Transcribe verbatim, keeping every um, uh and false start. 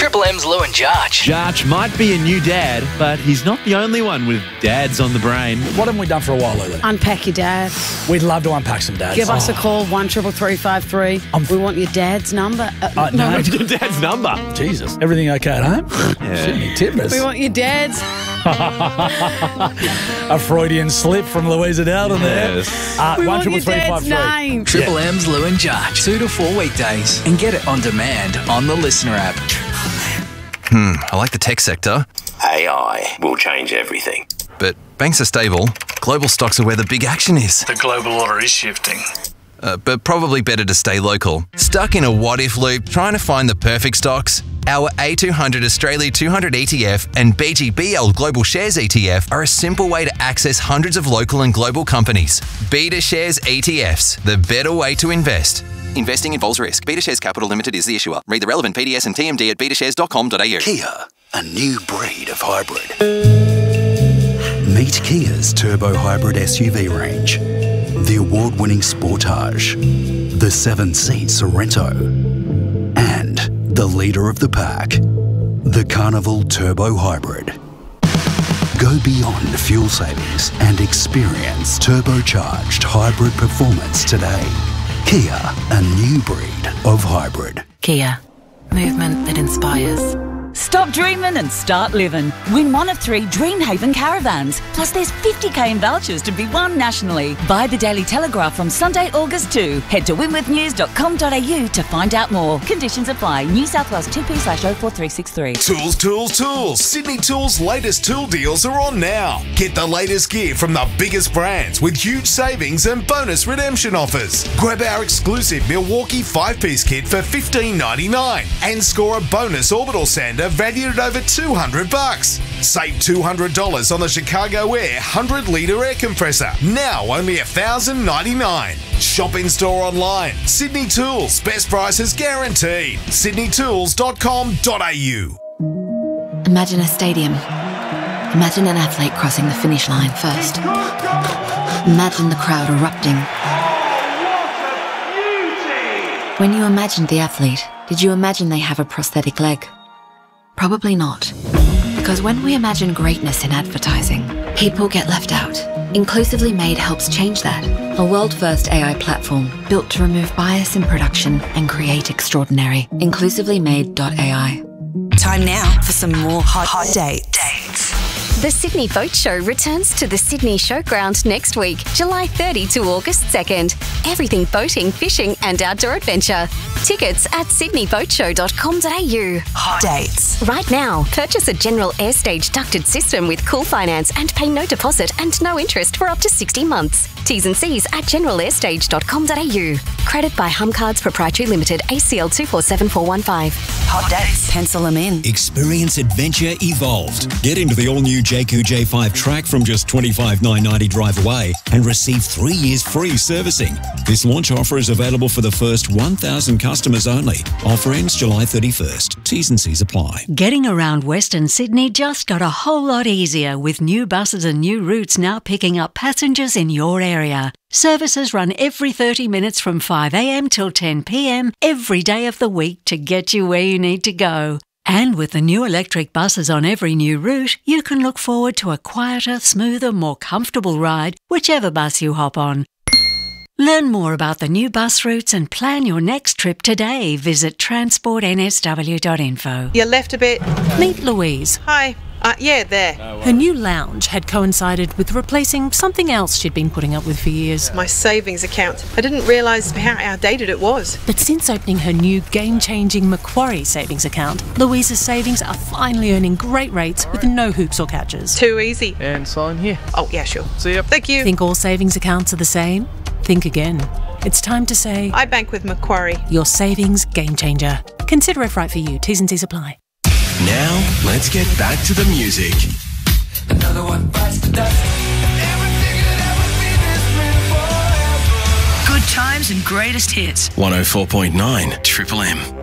Triple M's Lou and Jarch. Jarch might be a new dad, but he's not the only one with dads on the brain. What haven't we done for a while, Lulu? Unpack your dad. We'd love to unpack some dads. Give oh. us a call, one triple three five three. Um, we want your dad's number. Uh, uh, no, What's your dad's number? Jesus. Everything okay at home? Yeah. Sydney Timbers. We want your dad's. A Freudian slip from Louisa Dowden there. Yes. Uh, we want your dad's name. Triple yeah. M's Lou and Jarch. Two to four weekdays. And get it on demand on the Listener app. Hmm, I like the tech sector. A I will change everything. But banks are stable. Global stocks are where the big action is. The global order is shifting. Uh, but probably better to stay local. Stuck in a what-if loop trying to find the perfect stocks? Our A two hundred Australia two hundred E T F and B G B L Global Shares E T F are a simple way to access hundreds of local and global companies. Beta Shares E T Fs, the better way to invest. Investing involves risk. Beta Shares Capital Limited is the issuer. Read the relevant P D S and T M D at beta shares dot com dot a u. Kia, a new breed of hybrid. Meet Kia's Turbo Hybrid S U V range. The award-winning Sportage, the seven-seat Sorrento, and the leader of the pack, the Carnival Turbo Hybrid. Go beyond fuel savings and experience turbocharged hybrid performance today. Kia, a new breed of hybrid. Kia, movement that inspires. Stop dreaming and start living. Win one of three Dreamhaven caravans. Plus there's fifty k in vouchers to be won nationally. Buy the Daily Telegraph from Sunday, August second. Head to winwith news dot com dot a u to find out more. Conditions apply. New South Wales two P slash oh four three six three. Tools, tools, tools. Sydney Tools' latest tool deals are on now. Get the latest gear from the biggest brands with huge savings and bonus redemption offers. Grab our exclusive Milwaukee five-piece kit for fifteen ninety-nine and score a bonus orbital sander valued at over two hundred bucks. Save two hundred dollars on the Chicago Air one hundred litre air compressor. Now only one thousand ninety-nine dollars. Shop in store online. Sydney Tools. Best prices guaranteed. sydney tools dot com dot a u. Imagine a stadium. Imagine an athlete crossing the finish line first. Imagine the crowd erupting. When you imagined the athlete, did you imagine they have a prosthetic leg? Probably not. Because when we imagine greatness in advertising, people get left out. Inclusively Made helps change that. A world-first A I platform built to remove bias in production and create extraordinary. inclusively made dot a i. Time now for some more hot, hot dates. dates. The Sydney Boat Show returns to the Sydney Showground next week, July thirtieth to August second. Everything boating, fishing and outdoor adventure. Tickets at sydney boat show dot com dot a u. Hot dates. Right now, purchase a General Airstage ducted system with Cool Finance and pay no deposit and no interest for up to sixty months. T's and C's at general airstage dot com dot a u. Credit by Hum Cards Proprietary Limited, A C L two four seven four one five. Hot dates. Pencil them in. Experience adventure evolved. Get into the all-new J Q J five Track from just twenty-five thousand nine hundred ninety drive away and receive three years free servicing. This launch offer is available for the first one thousand customers only. Offer ends July thirty-first. T's and C's apply. Getting around Western Sydney just got a whole lot easier with new buses and new routes now picking up passengers in your area. Services run every thirty minutes from five a m till ten p m every day of the week to get you where you need to go. And with the new electric buses on every new route, you can look forward to a quieter, smoother, more comfortable ride, whichever bus you hop on. Learn more about the new bus routes and plan your next trip today. Visit transport n s w dot info. You left a bit. Meet Louise. Hi. Uh, yeah, there. Her new lounge had coincided with replacing something else she'd been putting up with for years. My savings account. I didn't realise how outdated it was. But since opening her new game-changing Macquarie savings account, Louise's savings are finally earning great rates with no hoops or catches. Too easy. And sign here. Oh, yeah, sure. See ya. Thank you. Think all savings accounts are the same? Think again. It's time to say... I bank with Macquarie. Your savings game changer. Consider if right for you. T's and C's apply. Now, let's get back to the music. Another one bites the dust. Good times and greatest hits. one oh four point nine Triple M.